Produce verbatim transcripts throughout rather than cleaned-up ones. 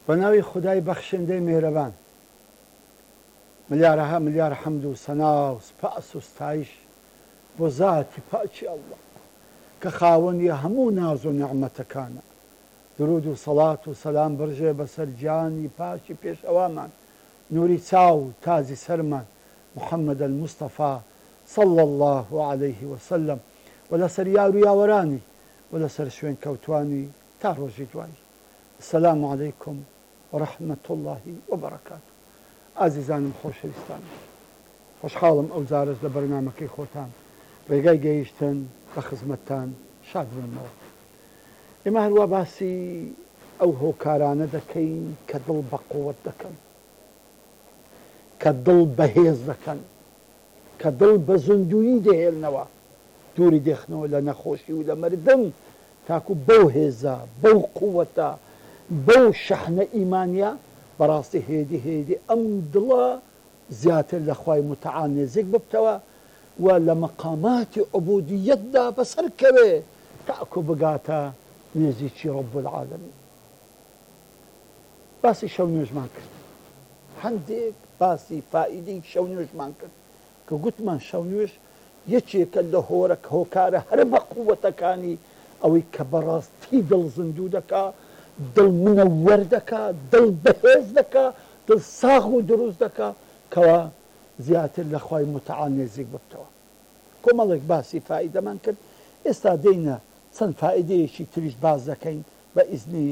بەناوی خودای بەخشندەی میهرەبان ملیارەها ملیار حەمد و سەنا و سپاس و ستایش بۆ زاتی پاکی ئەڵڵا کە خاوەنی هەموو ناز و نیعمەتەکانە. درود و سەڵات و سەلام بڕژێ بەسەر گیانی پاکی پێشەوامان، نووری چاو و تازی سەرمان محەممەد المستەفا صلى الله عليه وسلم و لەسەر یار و یاوەرانی و لەسەر شوێن کەوتوانی تا ڕۆژی دوایی. السلام عليكم ورحمة الله وبركاته. ئازیزانم خۆشەویستان، خۆشحاڵم ئەو جارش لە بەرنامەکەی خۆتان ڕێگای گەیشتن بە خزمەتتان شاد بوومەوە. ئێمە هەروە باسی ئەو هۆکارانە دەکەین کە دڵ بە قووەت دەکەن، کە دڵ بەهێز دەکەن، کە دڵ بە زندویی دەهێڵنەوە، دووری دێخنەوە لە نەخۆشی و لە مردن، تاکو بەو هێزە بەو قووەتە بەو شەحنە ئیمانیە بەڕاستی هێدی هێدی ئەم دڵە زیاتر لە خوای متعال نێزیک ببتەوە و لە مەقاماتی عوبودیەتدا بەسەرکەوێ تاکو بگاتە نێزیکی ڕەب العالەمین. باسی شەو نوێژمان کرد، هەندێک باسی فائیدەی شەو نوێژمان کرد کە گوتمان شەو نوێژ یەکێکە لە هۆرە هۆکارە هەر بە قووەتەکانی ئەوەی کە بەڕاستی دڵ زندوو دەکا، دڵ منەوەر دەکا، دڵ بەهێز دەکا، دڵ ساغ و دروست دەکا کەوا زیاتر لە خوای متعال نێزیک ببتەوە. کۆمەڵێک باسی فائیدەمان کرد، ئێستا دێینە چەند فائیدەیەکی تریش باز دەکەین بە ئیزنی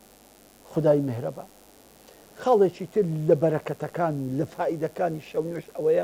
خودای میهرەبان. خاڵێکی تر لە بەرەکەتەکان لە فائیدەکانی شەو نوێژ ئەوەیە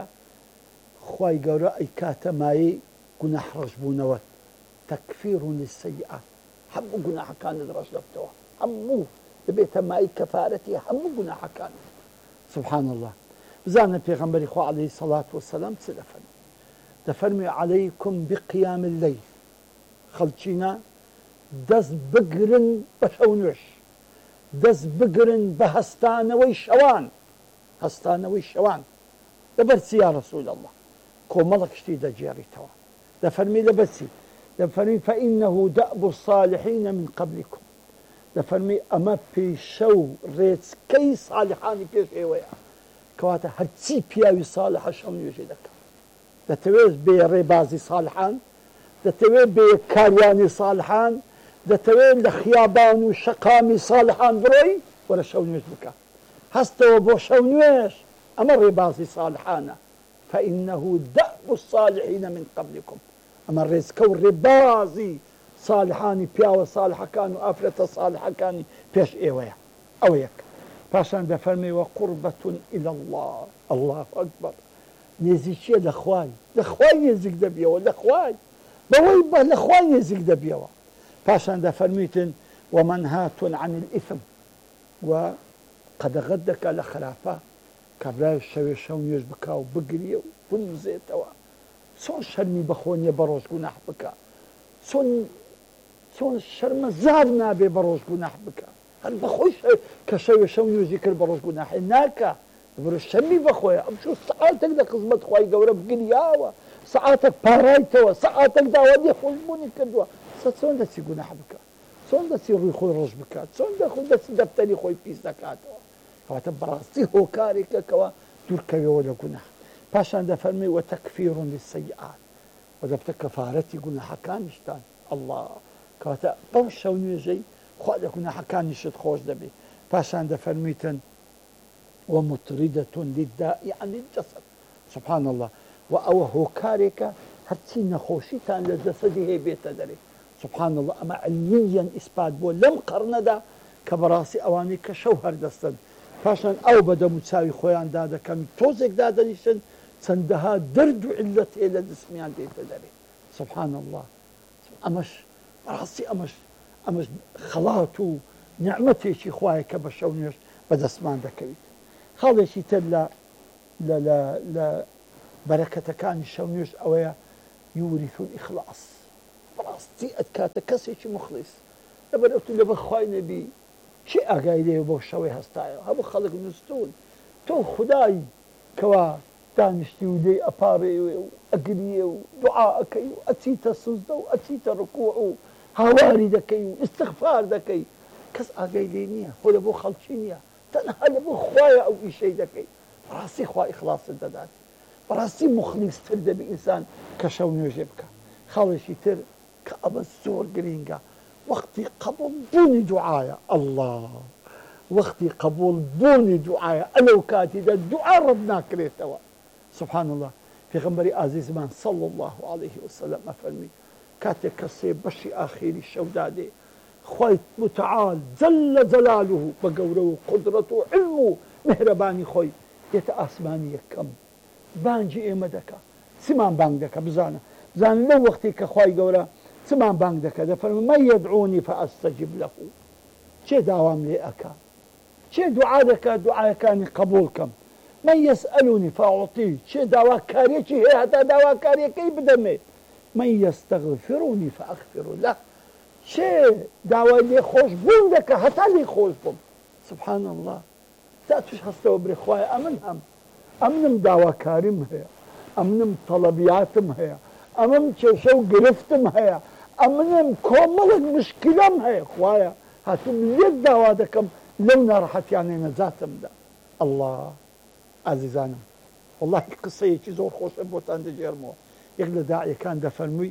خوای گەورە ئەی کاتە مایەی گوناح ڕەشبوونەوە، تەکفیر للسەیئات، هەموو گوناحەکانت ڕەش دەبتەوە، هەموو دەبێتە مای کەفارەتی هەموو گوناحەکان. سبحان الله. بزانە پێغەمبەری خوا عەلەیهی سەڵات وەسەلام چ دەفەرمێ؟ دەفەرمێ عەلەیکم بقیام اللەیل، خەڵچینە دەست بگرن بە شەو نوێژ، دەست بگرن بە هەستانەوەی شەوان. هەستانەوەی شەوان لەبەر چی یا ڕەسوول ئەڵڵا؟ کۆمەڵێک شتی دەجێڕیتەوە. دەفەرمی لەبەر چی؟ دەفەرمی فەئینەهو دەأب الصالحین من قبلکم، دەفەرمی ئەمە پێشە و ڕێچکەی ساڵحانی پێش ئێوەیە، کەواتە هەرچی پیاوی ساڵحە شەو نوێژی دەکات. دەتەوێت بێ ڕێبازی ساڵحان، دەتەوێت بێ کاروانی ساڵحان، دەتەوێت لە خیابان و شەقامی ساڵحان بڕۆی، وەرە شەو نوێژ بکە، هەستەوە بۆ شەو نوێژ، ئەمە ڕێبازی ساڵحانە. فەئینەهو دەأب الصالحین من قبلکم، ئەمە ڕێچکە و ڕێبازی ساڵحانی پیاوە ساڵحەکان و ئافرەتە ساڵحەکانی پێش ئێوەیە. ئەوە یەک. پاشان دەفەرمێ وەقوربەتون ئیلە الله، الله ئەکبەر، نێزیکیە لە خوای، لە خوای نێزیک دەبیەوە، لە خوای بەوەی بە لە خوای نێزیک دەبیەوە. پاشان دەفەرمیتن ومەنهاتون عن الئیثم، و قەدەغەت دەکا لە خراپە، کابرای شەوێ شەو نوێژ بکا و بگریە و بنووزێتەوە، چۆن شەرمی بەخۆ نییە بە ڕۆژ گوناح بکە، چۆن چۆن شەرمەزار نابێ بە ڕۆژ گوناح بکە، هەر بەخۆی کە شەوێ شەو نوێژی کرد بە ڕۆژ گوناحی ناکە، بڕۆ شەرمی بەخۆیە. ئەم شو سەعاتێک لە خزمەت خوای گەورە بگریاوە، سەعاتێک پاڕایتەوە، سەعاتێک داوای خۆشبوونی کردووە، سە چۆن دەچی گوناح بکە، چۆن دەچی ڕووی خۆی ڕۆژ بکات، چۆن دەخۆی دەچی دەفتەری خۆی پیس دەکاتەوە. کەواتە بەڕاستی هۆکارێکە کەوا دوورکەوێەوە لە گوناح. پاشان دەفەرمێ وتەکفیر للسەیئات، و دەبتە کەفارەتی گوناحەکانیشتان. الله، کەواتە بەو شەو نوێژەی خوا لە گوناحەکانیشت خۆش دەبێت. پاشان دەفەرمیتن ومطردەتون للداء عن الجسد. سبحان الله. و ئەوە هۆکارێکە هەرچی نەخۆشیتان لە جەسەدی هەیە بێتە دەرێ. سبحان الله. ئەمە علمیەن ئیسپات بۆ لەم قەرنەدا کە بەڕاستی ئەوانەی کە شەو هەردەستن، پاشان ئەو بەدەم و چاوی خۆیان دادەکەن، تۆزێک دادەنیشن، چەندەها دەرد و عیلەت هەیە لە جسمیان دێتە دەرێ. سبحان الله. ئەمەش بەڕاستی ئەمەش ئەمەش خەڵات و نیعمەتێکی خوایە کە بە شەو نوێژ بەدەستمان دەکەویت. خاڵێکی تر لە لە بەرەکەتەکانی شەو نوێژ ئەوەیە یوریث الئیخلاص، بەڕاستی ئەتکاتە کەسێکی مخلیص، لەبەر ئەوتو لەبەر خوای نەبی چی ئاگای لێ بۆ شەوەی هەستایەوە، هەموو خەڵک نووسون، تۆ خودای کەوا دانیشتی و لێی ئەپارێوێ و ئەگریێ و دوعا ئەەکەی و ئەچیتە سوزدە و ئەچیتە ڕکوع و هاواری دەکەی و ئیستیغفار دەکەی، کەس ئاگای لێ نییە خۆ لە بۆ خەڵکی نییە تەنها لە بۆ خوایە ئەو ئیشەی دەکەی بەڕاستی خوا ئیخلاست دەدات بەڕاستی مخلیصتر دەبی ئینسان کە شەو نوێژێ بکە خاڵێکی تر کە ئەمە زۆر گرینگە وەختی قبول بوونی دوعایە الله وەختی قبول بوونی دوعایە ئەلەو کاتیدا دوعا ڕەت ناکرێتەوە سبحان الله پێغەمبەری ئازیزمان صلی الله عليه وسلم ئەفەرمی کاتێک کەسێ بەشی ئاخیری شەودا دێ خوای متعال جل جلاله بە گەورە و قدرەت و علم و مهرەبانی خۆی دێتە ئاسمانی یەکەم بانگی ئێمە دەکا چمان بانگ دەکە بزانە بزانە لەو وەختی کە خوای گەورە چمان بانگ دەکە دەفەرمێ مەن یەدعونی فەئەستەجیب لەهو چێ داوام لێ ئەکا چێ دوعا دەکا دوعاەکانی قبوڵ کەم من يسألني فأعطيه چه داواکاریەکی هەیە هەتا داواکاریەکەی بدەمێ من يستغفرني فأغفر له چه داوای لێ خۆش بوون دەکە هەتا لێ خۆش بووم سبحان الله تا توش هەستەوە بڕێ خوایە ئەمن هەم ئەمنم داواکاریم هەیە ئەمنم تەڵەبیاتم هەیە ئەمم کێشە و گرفتم هەیە ئەمنم کۆمەڵێک مشکلەم هەیە خوایە هاتووم یەک داوا دەکەم لەو ناڕەحەتیانەی نەجاتمدا الله عزیزانم والله قسەیەکی زۆر خۆشە بۆتان دەجێڕمەوە یەک لە داعیەکان دەفەرمووی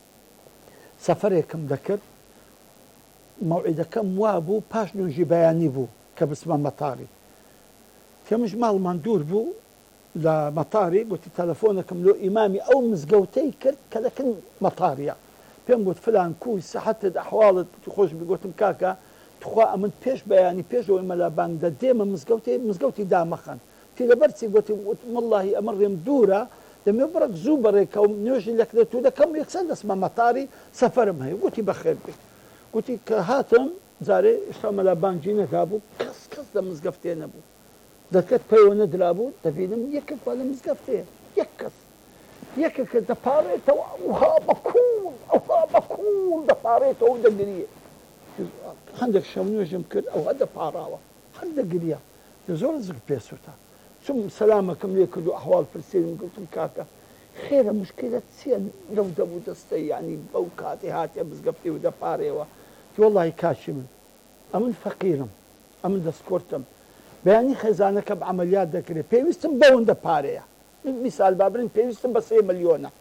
سەفەرێکم دەکرد مەوعیدەکەم وا بوو پاش نوێژی بەیانی بوو کە بچمە مەتاری تێمش ماڵمان دوور بوو لە مەتاری گوتی تەلەفۆنەکەم لۆ ئیمامی ئەو مزگەوتەی کرد کە دەکەن مەتاریە پێم گوت فلان کوی سەحەتت ئەحواڵت خۆش بگوتم کاکە تخوا ئەمن پێش بەیانی پێشەوەی مەلا بانگ دە دێمە مزگەوتەی مزگەوتی دامەخەن تی لەبەرچی گوتی واللهی ئەمە ڕێم دوورە دەمێ بڕک زوو بەڕێکە و نوێژی لەکرێت و دەکەم یەکسەر دەسمە مەتاری سەفەرم هەیە گوتی بەخێر بێت گوتی کە هاتم جارێ ئێستا مەلا بانگی نەکبوو کەس کەس لە مزگەفتێ نەبوو دەکەت پەیوە نەدرابوو دەبینم یەکێک لە مزگەفتەیە یەک کەس یەکێکە دەپارێتەوە ئەوها بەکوڵ ئەوها بەکوڵ دەپارێتەوە و دەگریە هەندێک شەو نوێژم کرد ئەوها دەپاراوە هەر دەگریە زۆر زگ پێسووتە چم سەلامەکەم لێ کرد و ئەحواڵ پرسیدم گوتم کاکە خێرە مشکلەت چییە لەو دەبوو دەستەی یعنی بەو کاتی هاتێ مزگەفتی و دەپارێەوە وەڵڵی کاچی من ئەمن فەقیرم ئەمن دەستکۆرتم بەیانی خێزانەکە بە عەمەلیات دەکرێت پێویستم بەوەندە پارەیە میسال بابرین پێویستم بە سێ ملیۆنە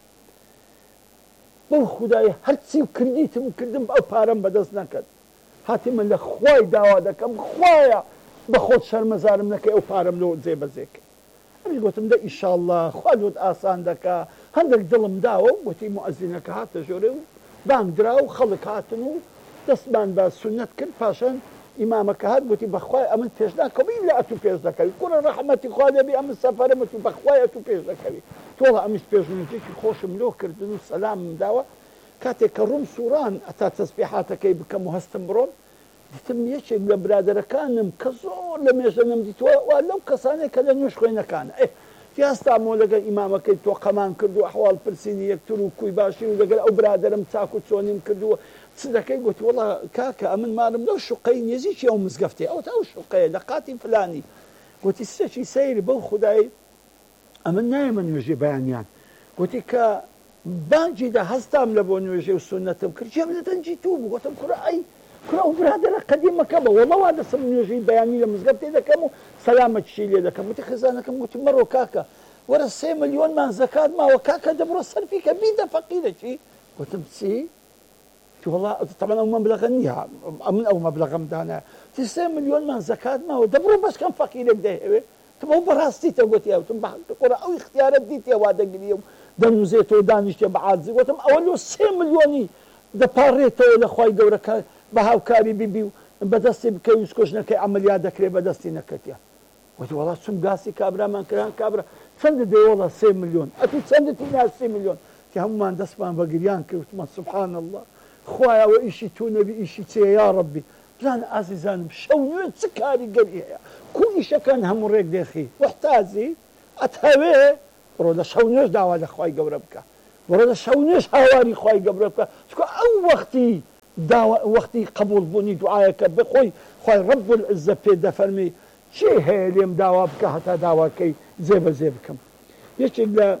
بەو خودای هەرچی کردیتم کردم ئەو پارەم بەدەست نەکرد هاتی من لە خوای داوا دەکەم خوایە بە خۆت شەرمەزارم نەکەی ئەو پارەم لەوە جێبەجێکە ئەمی گوتم دە ئیشاءالله خوا لۆت ئاسان دەکا هەندێک دڵم داوە گوتی موعەزینەکە هاتە ژۆرێ و بانگ درا و خەڵک هاتن و دەستمان بە سونەت کرد پاشان ئیمامەکە هات گوتی بەخوای ئەمن پێش ناکەوی لە ئەتوو پێش دەکەوی کوڕە ڕەحمەتی خوا دەبی ئەمن سەفەرم و بەخوای ئەتوو پێش دەکەوی تۆڵە ئەمیش پێشنووتێکی خۆشم لۆ کردن و سەلامم داوە کاتێک کە ڕوم سووران ئەتا تەسبیحاتەکەی بکەم و هەستم بڕۆم دیتم یەکێک لە برادەرەکانم کە زۆر لە مێژەنم دیتوە وا لەو کەسانێک کە لە نوێژ خوێنەکانە یاستامۆ لەگەڵ ئیمامەکەی تۆ قەمان کرد و ئەحواڵ پرسیینی یەکتر و کوی باشی و لەگەڵ ئەو برادەرم چاک و چۆنیم کردووە چ دەکەی گوتی وەڵا کاکە ئەمن مارم لەو شوقەی نێزیکی ئەو مزگەفتێ ئەو تا ئەو شوقەیە لە قاتی فلانی گوتی سەچی سەیری بەو خودایی ئەمن نایەمە نوێژی بەیانیان گوتی کە بانگی دا هەستام لە بۆ نوێژێ و سونەتم کرد جێم لە دەنجی تو بوو گوتم کوڕە ئەی کوڕە ئەو برادەرە قەدیمەکە بە وەڵا وا دەسم نوێژی بەیانی لە مزگەفتێ دەکەم و سەلامەتشی لێ دەکەم وتی خێزانەکەم گوتی مەڕۆ کاکە وەرە سێ ملیۆنمان زەکات ماوە کاکە دەبڕۆ سەرفی کە بیدە فەقیرەکی گوتم چی والله طبعا ئەو مەبلەغە نییە ئەمن ئەو مەبلەغەم دانایە تی سێ ملیۆنمان زەکات ماوە دەبڕۆ بەشکەم فەقیرێک دەهێوێ تو بەو بەڕاستیتە گوتی ئەوتم بەقۆرە ئەو اختیارەت دیتێ وا دەگریە و دەنووزێتەوە دانیشتێ بە عاجزی گوتم ئەوە لۆ سێ ملیۆنی دەپارڕێتەوە لە خوای گەورەکە بە هاوکاری بیبی و بەدەستی بکەی وسکۆشنەکەی عەمەلیات دەکرێت بەدەستی نەکەتیە وتی وەڵا چون گاسی کابرامان کردان کابرا چەندە دێ وەڵا سێ ملیۆن ئەتوو چەندەتی نا سێ ملیۆن کە هەمومان دەستمان بە گریان کردوتمان سوبحان الله خوایەوە ئیشی تو نەبی ئیشی چێ یا ڕەبی بزانە ئازیزانم شەو نوێ چ کاریگەری هەیە کو ئیشەکان هەموو ڕێک دێخی وەحتازی ئەتەوێ بڕۆ لە شەو نوێژ داوا لە خوای گەورە بکە بڕۆ لە شەو نوێژ هاواری خوای گەورە بکە چکە ئەو وەختی وەختی قبول بوونی دوعایەکە بخۆی خوای ڕەب العزە پێ دەفەرمی چێ هەیە لێم داوا بکە هەتا داواکەی جێبەجێ بکەم یەکێک لە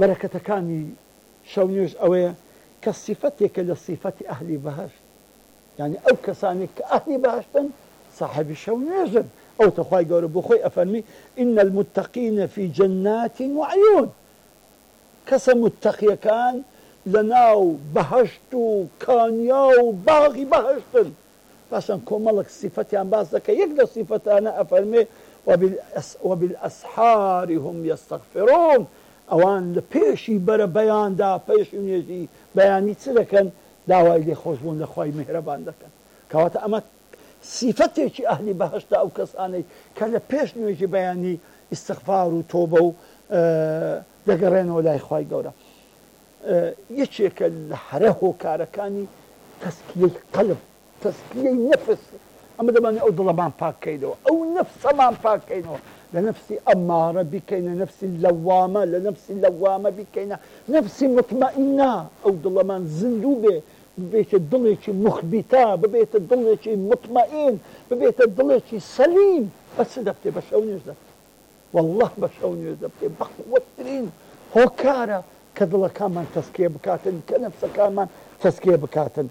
بەرەکەتەکانی شەو نوێژ ئەوەیە کە سیفەتێکە لە سیفەتی ئەهلی بەهەشت يعني أو كسانك أهلي باشتن صاحب الشونيزن أو تخواي قول بخوي أفرمي إن المتقين في جنات وعيون كسا متقي كان لناو بهشتو كانياو باغي بهشتن باشان كومالك صفتي عن باسك يقدر صفتي أنا أفرمي وبالأس وبالأسحار هم يستغفرون أوان لبيشي برا بيان دا بيشي نيجي بياني تسلكن داوا اللي خوشبون لخواي مهربان دكن كواتا أما صفتي شي أهلي بهشتا أو كساني كان لبيش نيجي بياني استغفار وتوبة أه دقرين ولا إخواي قورا أه يشيك الحره كاركاني تسكية قلب تسكية نفس أما دماني أو ضلبان فاك كيدو أو نفس أمان فاك كيدو لنفسي أمارة بكينا نفسي اللوامة لنفسي اللوامة بكينا نفسي مطمئنة أو ضلبان زندوبة ببيت الضليشي مخبتة ببيت الضليشي مطمئن ببيت الضليشي سليم بس دفتي بشوني زفتي والله بشوني زفتي بخوترين هو كارا كدلا كمان تسكيه بكاتن كنفسه كمان تسكيه بكاتن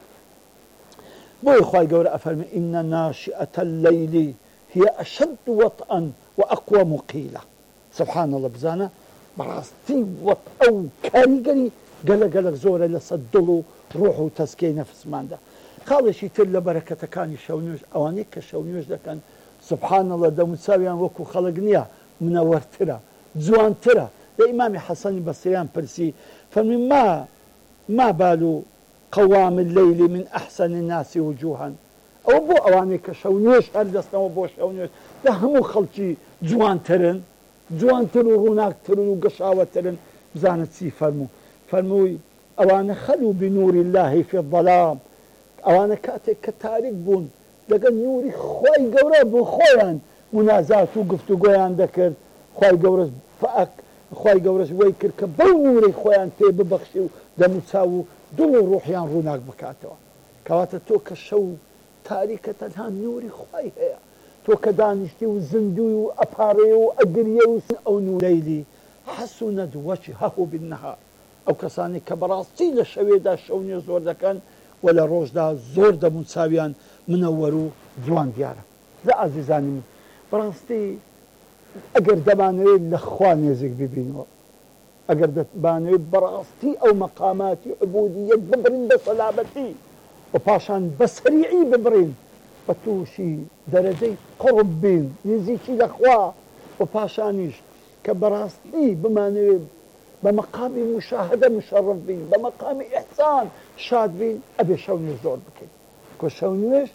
بوي خواي قورا أفرمي إن ناشئة الليل هي أشد وطئا وأقوى مقيلة سبحان الله بزانا براستي وطأو كاريقري قلق قلق زورة لصدلو روحو تسكي نفس ماندا خالشي تلا بركة كان الشونيوش أوانيك الشونيوش ده كان سبحان الله ده مساويا وكو خلقنيا منور ترى زوان ترى لإمام حسن البصريان برسي فمن ما ما بالو قوام الليل من أحسن الناس وجوها أو بو أوانيك شونيوش هردسنا وبو شونيوش ده همو خلشي جوان ترن جوان ترو هناك ترو قشاوة ترن بزانت سي فرمو فرموي أوانا خلوا بنور الله في الظلام أوانا كاتك كتاريك بون لقى نوري خواي قورا بخويا منازات وقفتو قويان ذكر خواي قورا فأك خواي قورا ويكر كبو نوري خويا تي ببخشي دمتساو دلو روحيان روناك بكاتوا كواتا توكا شو تاريكة الهان نوري خواي هيا توكا دانشتي وزندوي وأباري وأقريو أو نور ليلي حسند وجهه بالنهار أو كساني كبراستي لشوي دا شوني زور دا كان ولا روج دا زور دا منساويان منورو جوان ديارة لا عزيزاني براستي أقر دبانوي لخوان يزيك ببينو أقر دبانوي براستي أو مقاماتي عبودية ببرين بصلابتي وباشان بسريعي ببرين بتوشي درجي قرب بين يزيكي لخوا وباشانيش كبراستي بمانوي بمقام مشاهدة مشرف بين بمقام إحسان شاد بين أبي شوني زور بكين كو شونيش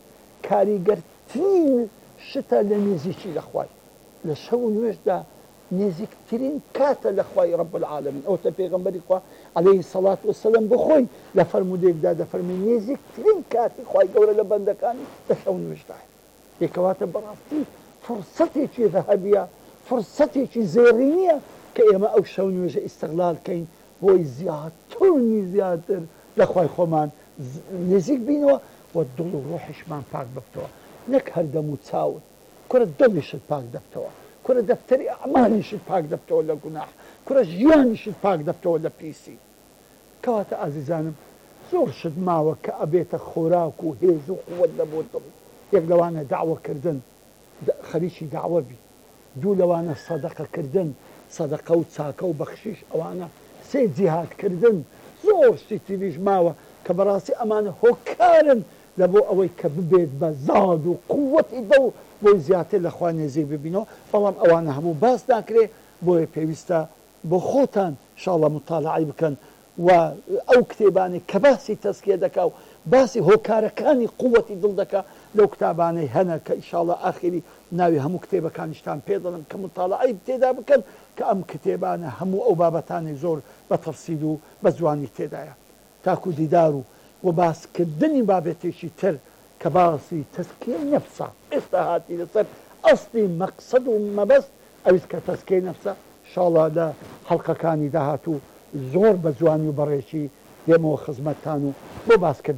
كاريقرتين شتا لنزيكي لخواي لشونيش دا نزيكترين كاتا لخواي رب العالمين أو تبيغمبري عليه الصلاة والسلام بخوي لفرمو ديك دا دا فرمي نزيكترين كاتي خواي قولة لبندكاني لشونيش دا يكواتا براستي فرصتي شي ذهبية فرصتي شي زيرينية كإما أو شونيش استغلال كين بوي زيادترني زيادتر لخواي خومان نزيك بينوا والدلو روحش مان باك بفتوا نك هردمو تساوت كرة دلش باك دفتوا كرة دفتري أعمالش باك دفتوا ولا جناح كرة جيانش باك دفتوا ولا بيسي كواتا عزيزانم زور شد ماوە کە ئەبێتە خۆراک و هێز و قووەت لە بۆ دڵ یەک لەوانە داوەکردن خەریکی داوە بی دوو لەوانە سەدەقەکردن سەدەقە و چاکە و بەخشیش ئەوانە سێ جیهادکردن زۆر شتی تریش ماوە کە بەڕاستی ئەمانە هۆکارن لە بۆ ئەوەی کە ببێت بە زاد و قووەتی دڵ بۆی زیاتر لە خوا نێزیک ببینەوە بەڵام ئەوانە هەموو باس ناکرێ بۆیە پێویستە بۆ خۆتان انشاءالله مطالعی بکەن و ئەو کتێبانەی کە باسی تەزکیە دەکا و باسی هۆکارەکانی قووەتی دڵ دەکا لەو کتابانەی هەنە کە ئینشاءالله ئاخری ناوی هەموو کتێبەکانیشتان پێ دەڵم کە مطالعی تێدا بکەن کە ئەم کتێبانە هەموو ئەو بابەتانی زۆر بە تەفسیل و بە جوانی تێدایە تاکو دیدار و و باسکردنی بابەتێکی تر کە باسی تەزکیەی نەفسە ئێستا هاتی لەسەر ئەسڵی مەقسەد و مەبەست ئەویست کە تەزکیەی نەفسە انشاءالله لە حەڵقەکانی داهاتوو زۆر بە جوانی و بەڕێکی دێمەوە خزمەتتان و بۆ باسکردن